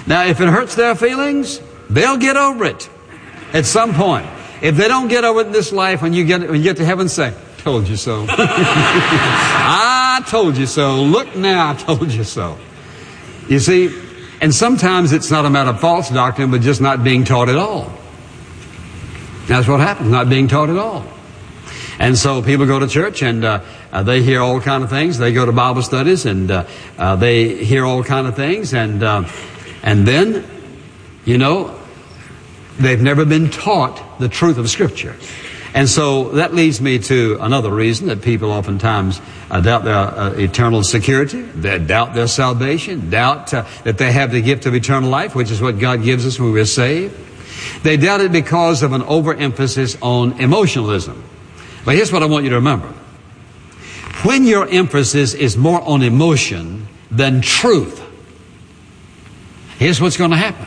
Now, if it hurts their feelings, they'll get over it at some point. If they don't get over it in this life, when you get to heaven, say, told you so. I told you so. Look now, I told you so. You see, and sometimes it's not a matter of false doctrine, but just not being taught at all. That's what happens, not being taught at all. And so people go to church and they hear all kind of things. They go to Bible studies and they hear all kind of things. And then, you know, they've never been taught the truth of Scripture. And so that leads me to another reason that people oftentimes doubt their eternal security. They doubt their salvation, doubt that they have the gift of eternal life, which is what God gives us when we're saved. They doubt it because of an overemphasis on emotionalism. But here's what I want you to remember. When your emphasis is more on emotion than truth, here's what's going to happen.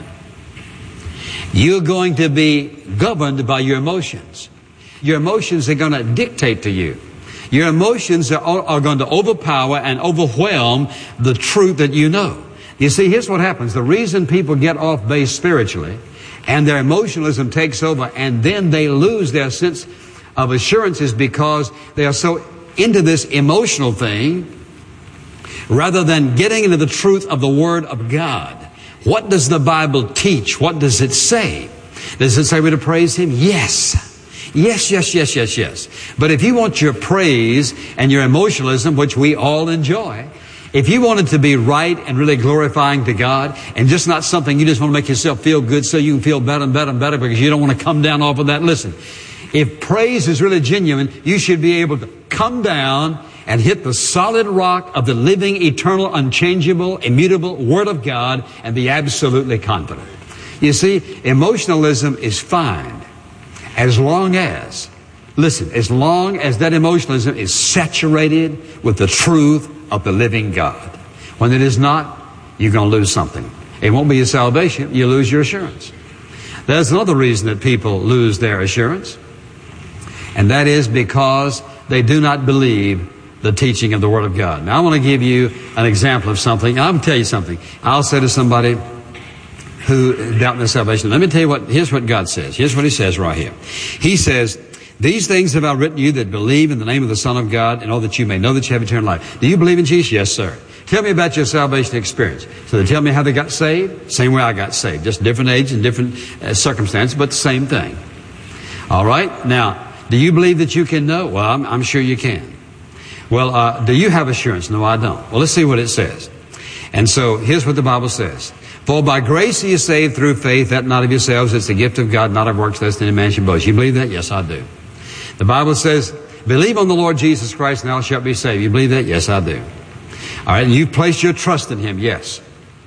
You're going to be governed by your emotions. Your emotions are going to dictate to you. Your emotions are going to overpower and overwhelm the truth that you know. You see, here's what happens. The reason people get off base spiritually and their emotionalism takes over and then they lose their sense of assurance is because they are so into this emotional thing rather than getting into the truth of the Word of God. What does the Bible teach? What does it say? Does it say we're to praise Him? Yes. Yes, yes, yes, yes, yes. But if you want your praise and your emotionalism, which we all enjoy, if you want it to be right and really glorifying to God and just not something you just want to make yourself feel good so you can feel better and better and better because you don't want to come down off of that, listen. If praise is really genuine, you should be able to come down and hit the solid rock of the living, eternal, unchangeable, immutable Word of God and be absolutely confident. You see, emotionalism is fine as long as, listen, as long as that emotionalism is saturated with the truth of the living God. When it is not, you're going to lose something. It won't be your salvation, you lose your assurance. There's another reason that people lose their assurance, and that is because they do not believe the teaching of the Word of God. Now, I want to give you an example of something. I'm going to tell you something. I'll say to somebody who doubt their salvation, let me tell you here's what God says. Here's what He says right here. He says, these things have I written to you that believe in the name of the Son of God and all that you may know that you have eternal life. Do you believe in Jesus? Yes, sir. Tell me about your salvation experience. So they tell me how they got saved. Same way I got saved. Just different age and different circumstances, but the same thing. All right? Now, do you believe that you can know? Well, I'm sure you can. Well, do you have assurance? No, I don't. Well, let's see what it says. And so here's what the Bible says. For by grace are you saved through faith, that not of yourselves, it's the gift of God, not of works, lest any man should boast. You believe that? Yes, I do. The Bible says, believe on the Lord Jesus Christ and thou shalt be saved. You believe that? Yes, I do. All right, and you've placed your trust in Him? Yes.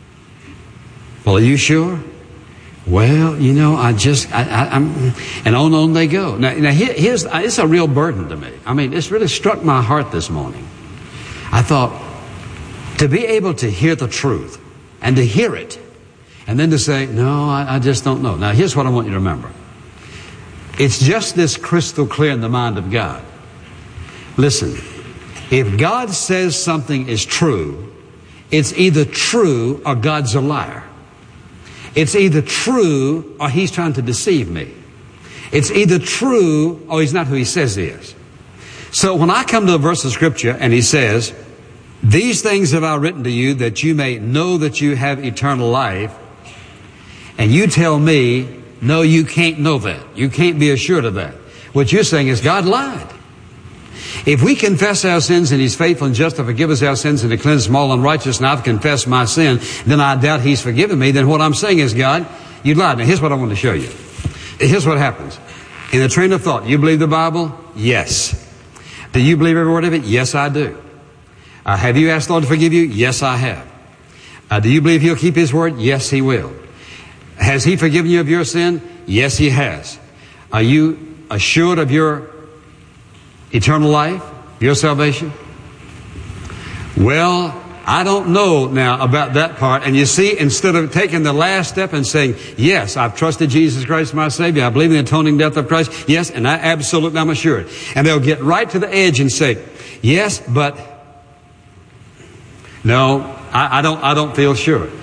Well, are you sure? Well, you know, I'm, and on they go. Now here's, it's a real burden to me. I mean, it's really struck my heart this morning. I thought, to be able to hear the truth and to hear it, and then to say, no, I just don't know. Now, here's what I want you to remember. It's just this crystal clear in the mind of God. Listen, if God says something is true, it's either true or God's a liar. It's either true or He's trying to deceive me. It's either true or He's not who He says He is. So when I come to a verse of Scripture and He says, these things have I written to you that you may know that you have eternal life, and you tell me, no, you can't know that. You can't be assured of that. What you're saying is God lied. If we confess our sins and He's faithful and just to forgive us our sins and to cleanse us from all unrighteousness, and I've confessed my sin, then I doubt He's forgiven me, then what I'm saying is, God, you lied. Now, here's what I want to show you. Here's what happens. In a train of thought, you believe the Bible? Yes. Do you believe every word of it? Yes, I do. Have you asked the Lord to forgive you? Yes, I have. Do you believe He'll keep His word? Yes, He will. Has He forgiven you of your sin? Yes, He has. Are you assured of your eternal life, your salvation? Well, I don't know now about that part. And you see, instead of taking the last step and saying, yes, I've trusted Jesus Christ my Savior, I believe in the atoning death of Christ, yes, and I'm assured. And they'll get right to the edge and say, yes, but no, I don't feel sure.